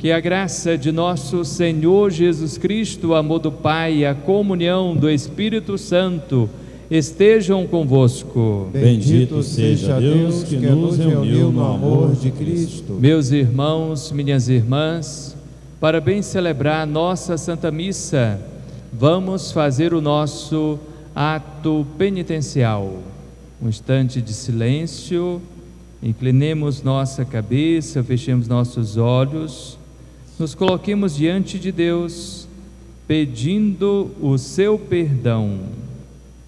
Que a graça de nosso Senhor Jesus Cristo, o amor do Pai e a comunhão do Espírito Santo estejam convosco. Bendito seja Deus que nos reuniu no amor de Cristo. Meus irmãos, minhas irmãs, para bem celebrar nossa Santa Missa, vamos fazer o nosso ato penitencial. Um instante de silêncio, inclinemos nossa cabeça, fechemos nossos olhos, nos coloquemos diante de Deus, pedindo o seu perdão.